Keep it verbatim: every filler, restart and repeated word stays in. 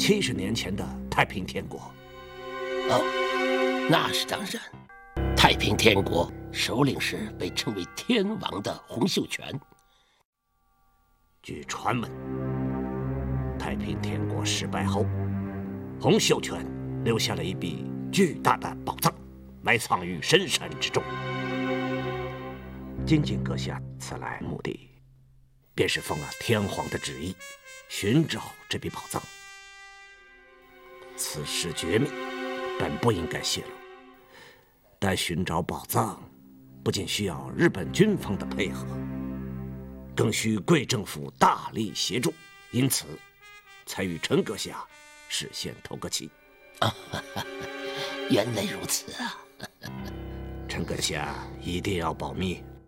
七十年前的太平天国。 哦，那是当然。太平天国首领是被称为天王的洪秀全。 据传闻，太平天国失败后，洪秀全留下了一笔巨大的宝藏，埋藏于深山之中。金靖阁下此来目的，便是奉了天皇的旨意，寻找这笔宝藏。此事绝密，本不应该泄露。但寻找宝藏，不仅需要日本军方的配合，更需贵政府大力协助，因此才与陈阁下事先通个气。 啊，原来如此啊！ 陈阁下一定要保密，